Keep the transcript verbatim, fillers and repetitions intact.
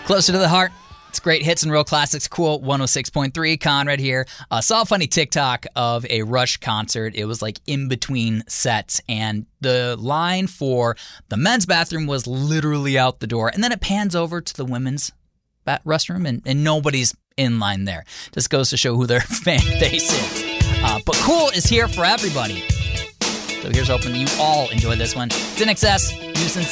Closer to the heart. It's great hits and real classics. Cool. one oh six point three. Conrad here. Uh, saw a funny TikTok of a Rush concert. It was like in between sets, and the line for the men's bathroom was literally out the door. And then it pans over to the women's ba- restroom, and, and nobody's in line there. Just goes to show who their fan base is. Uh, but Cool is here for everybody. So here's hoping you all enjoy this one. It's N X S, Nuisance